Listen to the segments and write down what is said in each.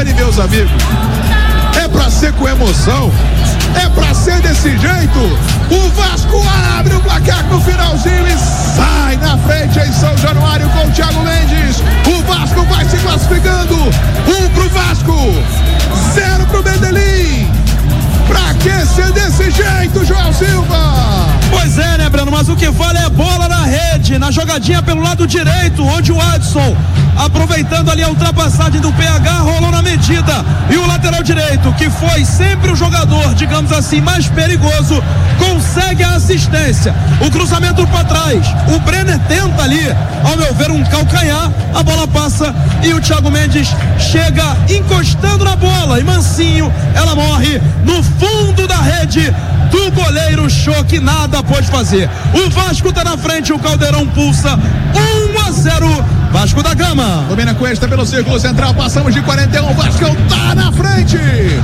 Olha, meus amigos, é pra ser com emoção, é pra ser desse jeito. O Vasco abre o placar no finalzinho e sai na frente em São Januário com o Thiago Mendes. O Vasco vai se classificando. 1 pro Vasco, 0 pro Medellín. Pra que ser desse jeito, Joel Silva? Pois é, né, Breno? Mas o que vale é bola na rede, na jogadinha pelo lado direito, onde o Adson, aproveitando ali a ultrapassagem do PH, rolou na medida. E o lateral direito, que foi sempre o jogador, digamos assim, mais perigoso, consegue a assistência. O cruzamento para trás. O Brenner tenta ali, ao meu ver, um calcanhar. A bola passa e o Thiago Mendes chega encostando na bola. E mansinho, ela morre no fundo da rede do goleiro Show, que nada pôde fazer. O Vasco tá na frente, o Caldeirão pulsa 1-0, Vasco da Gama. Domina Cuesta pelo círculo central, passamos de 41, o Vascão tá na frente.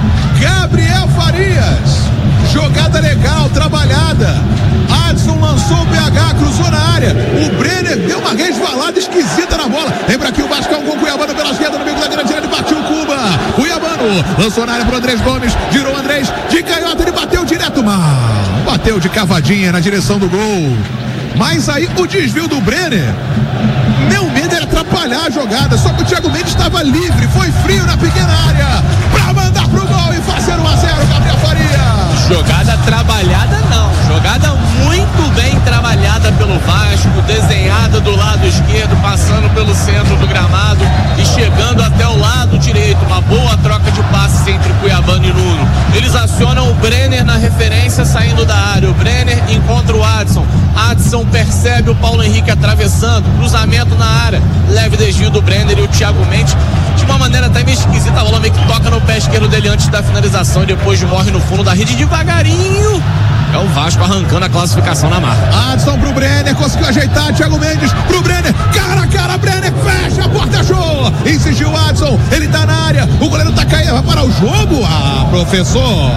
Gabriel Farias, jogada legal, trabalhada. Adson lançou o PH, cruzou na área. O Brenner deu uma resvalada esquisita na bola. Lembra aqui o Vascão com o Cuiabano pela esquerda, no meio da grande área, partiu o Cuba. Cuiabano lançou na área pro Andrés Gomes, girou o Andrés de canhota, ele bateu direto, mal. Bateu de cavadinha na direção do gol. Mas aí o desvio do Brenner, meu medo era atrapalhar a jogada, só que o Thiago Mendes estava livre, foi frio na pequena área pra mandar pro gol e fazer 1-0, Gabriel Farias. Jogada trabalhada não, jogada muito bem trabalhada pelo Vasco, desenhada do lado esquerdo, passando pelo centro do gramado e chegando até o lado direito, uma boa troca de passes entre Cuiabano e Nuno. Eles acionam o Brenner na referência saindo da área, o Brenner encontra o Adson percebe o Paulo Henrique atravessando, cruzamento na área, leve desvio do Brenner e o Thiago Mendes, de uma maneira até meio esquisita, a bola meio que toca no pé esquerdo dele antes da finalização e depois morre no fundo da rede devagarinho. É o Vasco arrancando a classificação na marca. Adson pro Brenner, conseguiu ajeitar, Thiago Mendes pro Brenner, cara a cara, Brenner, fecha a porta, Show, insistiu o Adson, ele tá na área, o goleiro tá caindo, vai parar o jogo? Ah, professor,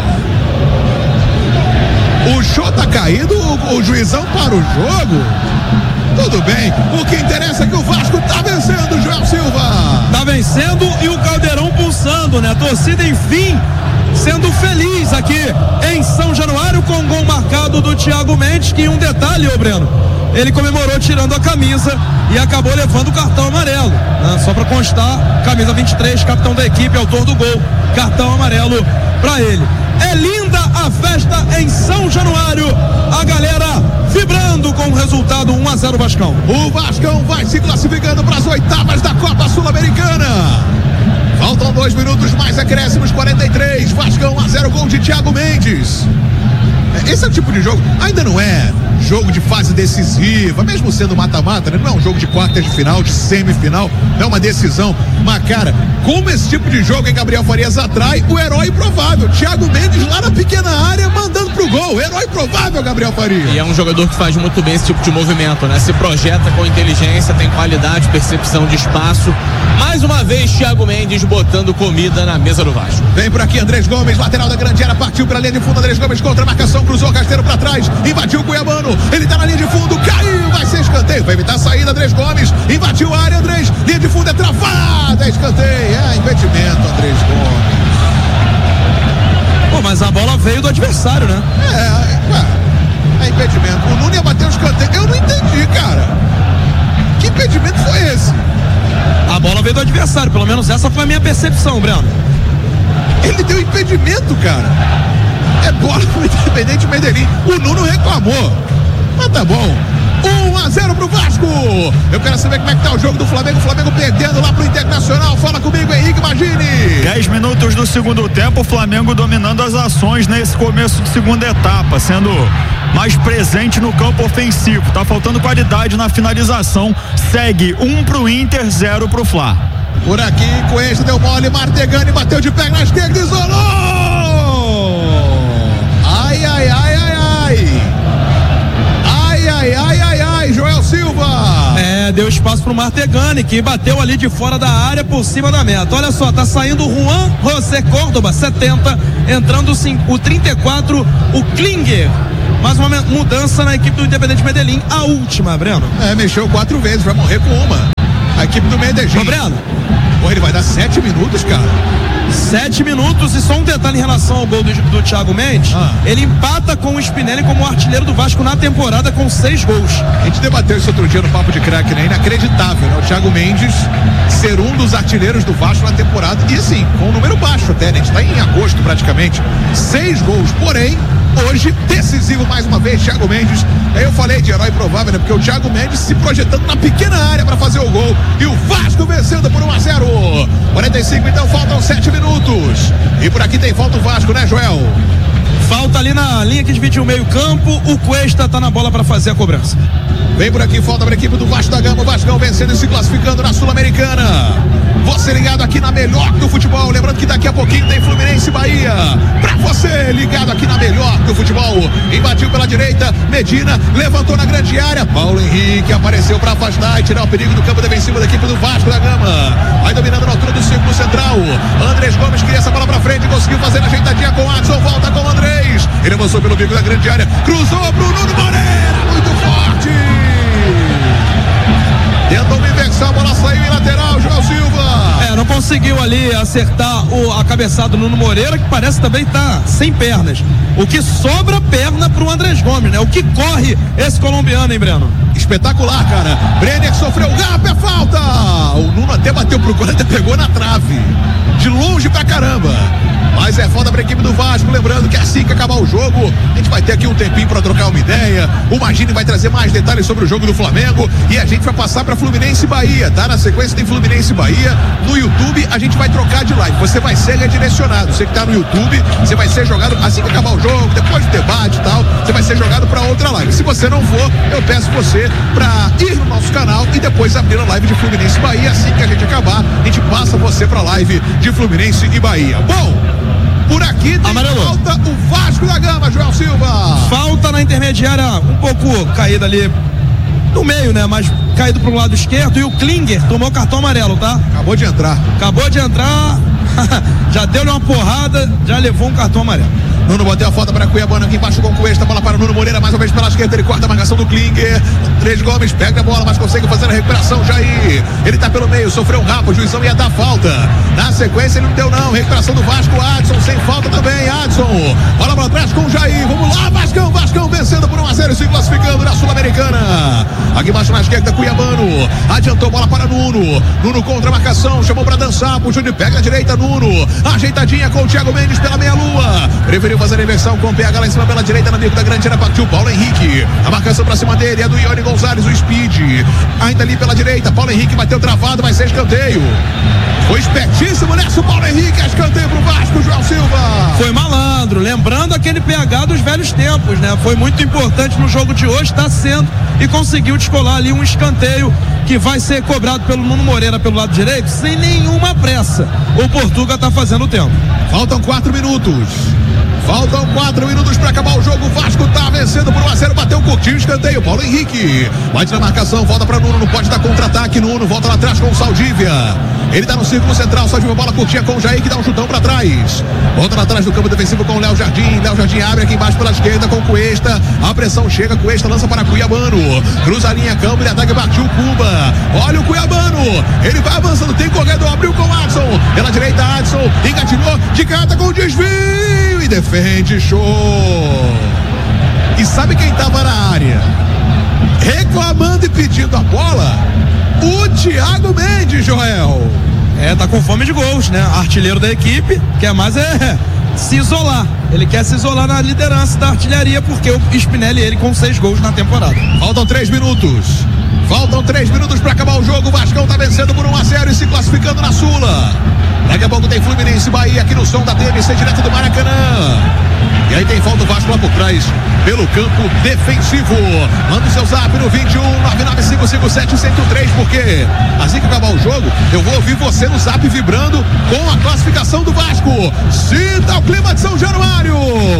o Show tá caído, o juizão para o jogo? Tudo bem, o que interessa é que o Vasco tá vencendo, Joel Silva. Tá vencendo e o Caldeirão pulsando, né? A torcida, enfim, sendo feliz aqui em São Januário com o gol marcado do Thiago Mendes, que um detalhe, ô Breno, ele comemorou tirando a camisa e acabou levando o cartão amarelo, né? Só pra constar, camisa 23, capitão da equipe, autor do gol, cartão amarelo pra ele. É linda a festa em São Januário, a galera vibrando com o resultado 1-0 Vascão. O Vascão vai se classificando para as oitavas da Copa Sul-Americana. Faltam 2 minutos mais, acréscimos 43, Vascão 1-0, gol de Thiago Mendes. Esse é o tipo de jogo, ainda não é jogo de fase decisiva, mesmo sendo mata-mata, né? Não é um jogo de quartas de final, de semifinal, não é uma decisão. Mas, cara, como esse tipo de jogo em Gabriel Farias atrai o herói provável, Thiago Mendes lá na pequena área, mandando pro gol, herói provável, Gabriel Farias. E é um jogador que faz muito bem esse tipo de movimento, né? Se projeta com inteligência, tem qualidade, percepção de espaço. Mais uma vez, Thiago Mendes botando comida na mesa do Vasco. Vem por aqui Andrés Gomes, lateral da grande área, partiu pra linha de fundo, Andrés Gomes contra a marcação, cruzou, rasteiro pra trás, invadiu o Cuiabano, ele tá na linha de fundo, caiu, vai ser escanteio, vai evitar a saída, Andrés Gomes, invadiu a área, Andrés, linha de fundo é travada, escanteio, é impedimento, Andrés Gomes. Pô, mas a bola veio do adversário, né? É impedimento, o Nuno ia bater o escanteio, eu não entendi, cara, que impedimento foi esse? A bola veio do adversário, pelo menos essa foi a minha percepção, Breno. Ele deu impedimento, cara. É bola pro Independente Medellín. O Nuno reclamou. Mas tá bom. 1-0 pro Vasco. Eu quero saber como é que tá o jogo do Flamengo. O Flamengo perdendo lá pro Internacional. Fala comigo, Henrique Magini. 10 minutos do segundo tempo, o Flamengo dominando as ações nesse começo de segunda etapa, sendo mais presente no campo ofensivo. Tá faltando qualidade na finalização. Segue 1 pro Inter, 0 pro Fla. Por aqui, Cuesta deu mole, Martegani bateu de pé na esquerda, isolou! Ai, ai, ai, ai, ai! Ai, ai, ai, ai, ai, Joel Silva! Deu espaço pro Martegani, que bateu ali de fora da área por cima da meta. Olha só, tá saindo o Juan José Córdoba, 70, entrando o 34, o Klinger. Mais uma mudança na equipe do Independente Medellín, a última, Breno. Mexeu 4 vezes, vai morrer com uma. A equipe do Medellín. Ô, Breno, Pô, ele vai dar 7 minutos, cara. 7 minutos, e só um detalhe em relação ao gol do Thiago Mendes. Ele empata com o Spinelli como artilheiro do Vasco na temporada com 6 gols. A gente debateu isso outro dia no Papo de Craque, né? Inacreditável, né? O Thiago Mendes ser um dos artilheiros do Vasco na temporada, e assim, com um número baixo até, né? A gente tá em agosto praticamente, 6 gols, porém hoje, decisivo mais uma vez, Thiago Mendes. Aí eu falei de herói provável, né? Porque o Thiago Mendes se projetando na pequena área para fazer o gol, e o Vasco vencendo por 1-0. 45, então faltam 7 minutos. E por aqui tem falta o Vasco, né, Joel? Falta ali na linha que divide o meio campo, o Cuesta tá na bola para fazer a cobrança. Vem por aqui, falta para a equipe do Vasco da Gama, o Vascão vencendo e se classificando na Sul-Americana. Você ligado aqui na melhor do futebol, lembrando que daqui a pouquinho tem Fluminense e Bahia. Pra você ligado aqui na melhor do futebol, invadiu pela direita, Medina levantou na grande área, Paulo Henrique apareceu para afastar e tirar o perigo do campo defensivo da equipe do Vasco da Gama. Vai dominando na altura do círculo central, Andrés Gomes cria essa bola pra frente, conseguiu fazer a ajeitadinha com o Adson, volta com o Andrés, ele avançou pelo bico da grande área, cruzou pro Nuno Moreira, muito forte. Tentou uma inversão, a bola saiu em lateral, João Silva. Não conseguiu ali acertar a cabeçada do Nuno Moreira, que parece também tá sem pernas. O que sobra perna pro Andrés Gomes, né? O que corre esse colombiano, hein, Breno? Espetacular, cara. Brenner sofreu o gap, é falta. O Nuno até bateu pro gol, até pegou na trave. De longe pra caramba. Mas é falta pra equipe do Vasco, lembrando que assim que acabar o jogo, a gente vai ter aqui um tempinho pra trocar uma ideia. O Magini vai trazer mais detalhes sobre o jogo do Flamengo e a gente vai passar pra Fluminense e Bahia, tá? Na sequência tem Fluminense e Bahia. No YouTube a gente vai trocar de live, você vai ser redirecionado. Você que tá no YouTube, você vai ser jogado assim que acabar o jogo, depois do debate e tal, você vai ser jogado pra outra live. Se você não for, eu peço você pra ir no nosso canal e depois abrir a live de Fluminense e Bahia. Assim que a gente acabar, a gente passa você pra live de Fluminense e Bahia. Bom, por aqui tem falta o Vasco da Gama, Joel Silva. Falta na intermediária, um pouco caída ali no meio, né? Mas caído pro lado esquerdo, e o Klinger tomou cartão amarelo, tá? Acabou de entrar, já deu-lhe uma porrada, já levou um cartão amarelo. Nuno bateu a falta para Cuiabano aqui embaixo com o Cuesta, bola para o Nuno Moreira, mais uma vez pela esquerda, ele corta a marcação do Klinger. Andrés Gomes pega a bola, mas consegue fazer a recuperação, Jair. Ele tá pelo meio, sofreu um rapa, o juizão ia dar falta. Na sequência ele não deu não, recuperação do Vasco, Adson sem falta também, Adson. Bola para trás com o Jair, vamos lá, Vascão vencendo por 1-0 e se classificando na Sul-Americana. Aqui embaixo na esquerda, Cuiabano, adiantou bola para Nuno contra a marcação, chamou para dançar, puxou de pega a direita, Nuno, ajeitadinha com o Thiago Mendes pela meia-lua, preferiu fazer a inversão com o PH lá em cima pela direita, na bico da grande área, partiu Paulo Henrique, a marcação pra cima dele é do Ione Gonzalez, o Speed, ainda ali pela direita, Paulo Henrique bateu travado, vai ser escanteio. Foi espertíssimo nessa, o Paulo Henrique, escanteio pro Vasco, João Silva. Foi malandro, lembrando aquele PH dos velhos tempos, né? Foi muito importante no jogo de hoje, tá sendo, e conseguiu descolar ali um escanteio que vai ser cobrado pelo Nuno Moreira pelo lado direito, sem nenhuma pressa. O Portuga tá fazendo o tempo. Faltam 4 minutos. Faltam 4 minutos para acabar o jogo. O Vasco tá vencendo por 1-0. Bateu curtinho o escanteio. Paulo Henrique bate na marcação. Volta para Nuno. Não pode dar contra-ataque. Nuno volta lá atrás com o Saldívia. Ele tá no círculo central. Saldívia, bola curtinha com o Jair, que dá um chutão para trás. Volta lá atrás do campo defensivo com o Léo Jardim. Léo Jardim abre aqui embaixo pela esquerda com o Cuesta. A pressão chega. Cuesta lança para Cuiabano. Cruza a linha, campo de ataque. Partiu Cuba. Olha o Cuiabano. Ele vai avançando. Tem corredor. Abriu com o Adson. Pela direita, Adson. Engatilhou. De carta com o desvio. E defende, show. E sabe quem tava na área reclamando e pedindo a bola? O Thiago Mendes, Joel. Tá com fome de gols, né? Artilheiro da equipe, quer mais se isolar. Ele quer se isolar na liderança da artilharia, porque o Spinelli, ele com 6 gols na temporada. Faltam 3 minutos. Faltam 3 minutos para acabar o jogo. O Vascão tá vencendo por 1-0 e se classificando na Sula. Daqui a pouco tem Fluminense e Bahia aqui no som da TMC, direto do Maracanã. E aí tem falta o Vasco lá por trás, pelo campo defensivo. Manda o seu zap no 21 99557-1003, porque assim que acabar o jogo, eu vou ouvir você no zap vibrando com a classificação do Vasco. Sinta o clima de São Januário.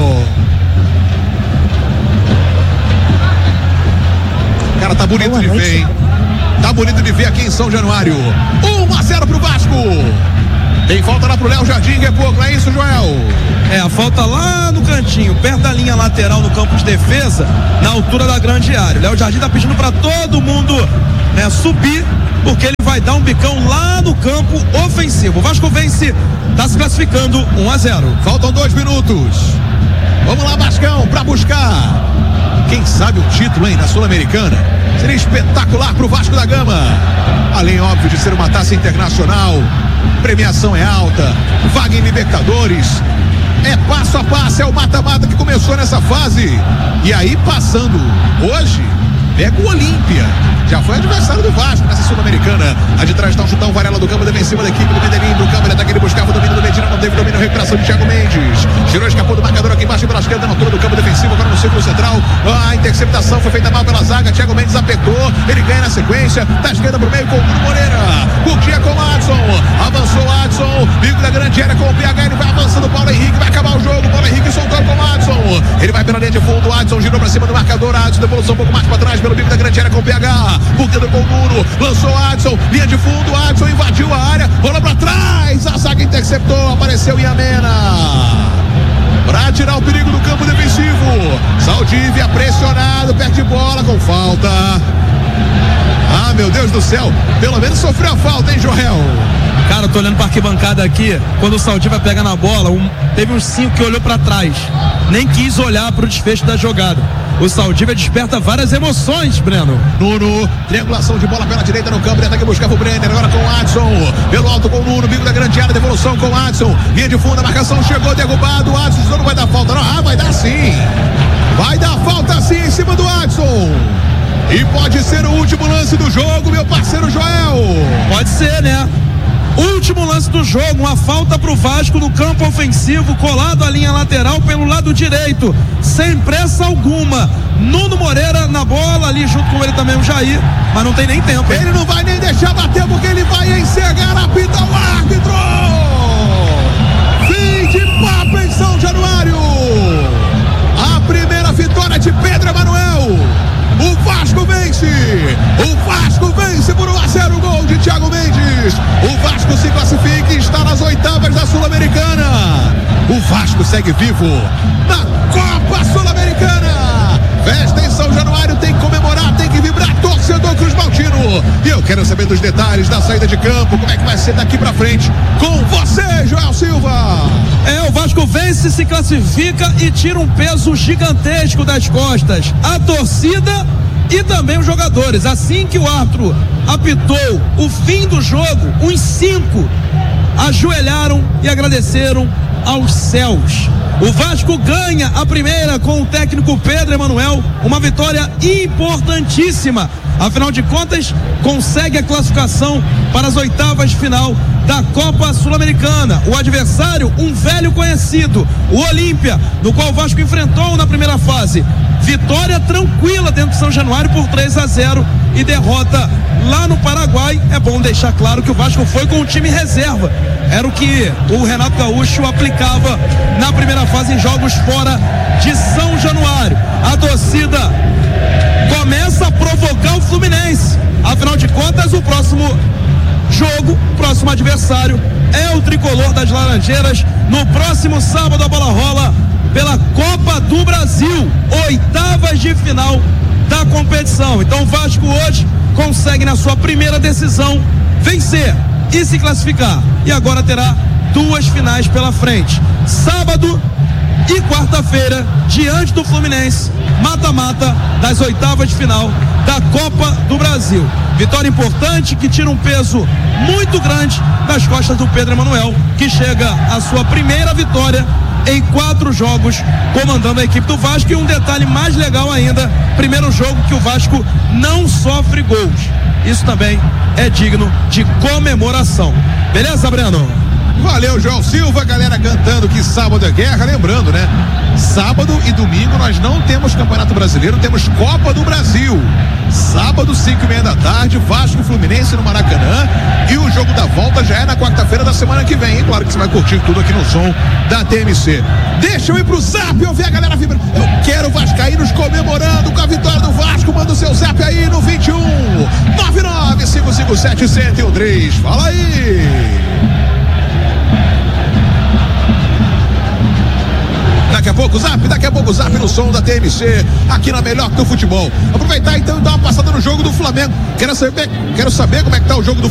Cara, tá bonito de ver, hein? Tá bonito de ver aqui em São Januário. 1-0 pro Vasco. Tem falta lá pro Léo Jardim, é pouco, não é isso, Joel? A falta lá no cantinho, perto da linha lateral no campo de defesa, na altura da grande área. O Léo Jardim tá pedindo pra todo mundo, né, subir, porque ele vai vai dar um bicão lá no campo ofensivo. O Vasco vence, está se classificando 1-0. Faltam 2 minutos. Vamos lá, Vascão, para buscar, quem sabe, o título, hein, na Sul-Americana. Seria espetacular pro Vasco da Gama. Além, óbvio, de ser uma taça internacional, premiação é alta, vaga em Libertadores. É passo a passo, é o mata-mata que começou nessa fase. E aí, passando hoje, pega o Olímpia. Já foi adversário do Vasco nessa Sul-Americana. A de trás está um chutão, Varela do campo defensivo da equipe do Medellín. Pro campo, ele ataca, ele buscava o domínio do Medina, não teve domínio, recuperação de Thiago Mendes. Girou, escapou do marcador aqui embaixo pela esquerda, na altura do campo defensivo, agora no círculo central. A interceptação foi feita mal pela zaga. Thiago Mendes apertou, ele ganha na sequência. Da esquerda pro meio com o Bruno Moreira. Curtia com o Adson. Avançou o Adson. Bico da grande área com o PH. Ele vai avançando. Paulo Henrique vai acabar o jogo. Paulo Henrique soltou com o Adson. Ele vai pela linha de fundo. O Adson girou pra cima do marcador. Adson devolução um pouco mais pra trás pelo bico da grande área com o PH. Por dentro com o Nuno. Lançou o Adson. Linha de fundo. O Adson invadiu a área. Rolou pra trás. A zaga interceptou. Apareceu Iamena para tirar o perigo do campo defensivo. Saldívia pressionado, perde bola com falta. Ah, meu Deus do céu, pelo menos sofreu a falta, hein, Joel? Cara, eu tô olhando pra arquibancada aqui. Quando o Saldívia pega na bola, teve uns 5 que olhou pra trás, nem quis olhar pro desfecho da jogada. O Saldívia desperta várias emoções, Breno. Nuno, triangulação de bola pela direita no campo, ele ataca e buscava o Brenner, agora com o Adson, pelo alto com o Nuno, bico da grande área, devolução com o Adson, linha de fundo, a marcação chegou, derrubado, o Adson não vai dar falta, não, vai dar sim, vai dar falta sim em cima do Adson, e pode ser o último lance do jogo, meu parceiro Joel. Pode ser, né? Último lance do jogo, uma falta pro Vasco no campo ofensivo, colado à linha lateral pelo lado direito, sem pressa alguma. Nuno Moreira na bola, ali junto com ele também o Jair, mas não tem nem tempo, hein? Ele não vai nem deixar bater porque ele vai encerrar, apita o árbitro! Fim de papo em São Januário! A primeira vitória de Pedro Emanuel! O Vasco vence! O Vasco vence por 1-0, gol de Thiago Mendes! O Vasco se classifica e está nas oitavas da Sul-Americana! O Vasco segue vivo na Copa Sul-Americana! Festa em São Januário, tem que comemorar, tem que vibrar, torcedor Cruz Maltino! E eu quero saber dos detalhes da saída de campo, como é que vai ser daqui pra frente, com você, Joel Silva! O Vasco vence, se classifica e tira um peso gigantesco das costas. A torcida e também os jogadores. Assim que o árbitro apitou o fim do jogo, uns 5 ajoelharam e agradeceram aos céus. O Vasco ganha a primeira com o técnico Pedro Emanuel, uma vitória importantíssima. Afinal de contas, consegue a classificação para as oitavas de final da Copa Sul-Americana. O adversário, um velho conhecido, o Olímpia, no qual o Vasco enfrentou na primeira fase. Vitória tranquila dentro de São Januário por 3-0 e derrota lá no Paraguai. É bom deixar claro que o Vasco foi com o time reserva. Era o que o Renato Gaúcho aplicava na primeira fase em jogos fora de São Januário. A torcida começa a provocar o Fluminense. Afinal de contas, o próximo jogo, próximo adversário é o tricolor das Laranjeiras. No próximo sábado a bola rola pela Copa do Brasil, oitavas de final da competição. Então o Vasco hoje consegue na sua primeira decisão vencer e se classificar, e agora terá 2 finais pela frente, sábado e quarta-feira, diante do Fluminense, mata-mata das oitavas de final da Copa do Brasil. Vitória importante que tira um peso muito grande das costas do Pedro Emanuel, que chega à sua primeira vitória em 4 jogos comandando a equipe do Vasco. E um detalhe mais legal ainda, primeiro jogo que o Vasco não sofre gols. Isso também é digno de comemoração. Beleza, Breno? Valeu, João Silva, galera cantando que sábado é guerra, lembrando, né? Sábado e domingo nós não temos Campeonato Brasileiro, temos Copa do Brasil. Sábado, 5:30 da tarde, Vasco e Fluminense no Maracanã, e o jogo da volta já é na quarta-feira da semana que vem, hein? Claro que você vai curtir tudo aqui no som da TMC. Deixa eu ir pro zap, eu ver a galera vibrando. Eu quero vascaínos comemorando com a vitória do Vasco. Manda o seu zap aí no 21 99557-1013. Fala aí! Daqui a pouco o zap no som da TMC, aqui na Melhor do Futebol. Aproveitar então e dar uma passada no jogo do Flamengo. Quero saber como é que tá o jogo do